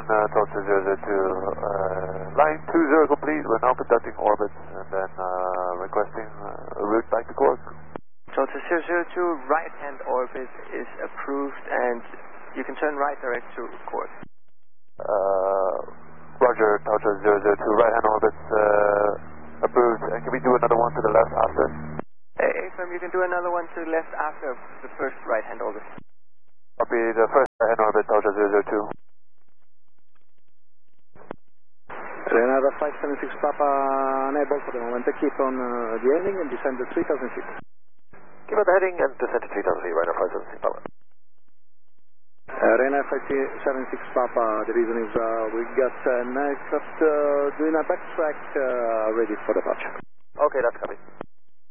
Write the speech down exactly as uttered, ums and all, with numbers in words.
London, uh, Delta zero zero two, uh, line two zero complete. We're now conducting orbits and then uh, requesting uh, a route back to Cork. Delta zero zero two, right-hand orbit is approved and you can turn right direct to Cork. Uh, Roger, Delta zero zero two, right-hand orbits uh, approved. And can we do another one to the left after? Hey, affirm, you can do another one to the left after the first right-hand orbit. Copy the first right-hand orbit, Delta zero zero two. Renata five seven six Papa unable for the moment. Keep on uh, the heading and descend to three thousand feet. Keep on the heading and descend to three thousand feet, Renata five seven six Papa. Uh, Renata five seven six Papa, the reason is uh, we got an aircraft uh, doing a backtrack uh, ready for departure. Okay, that's coming.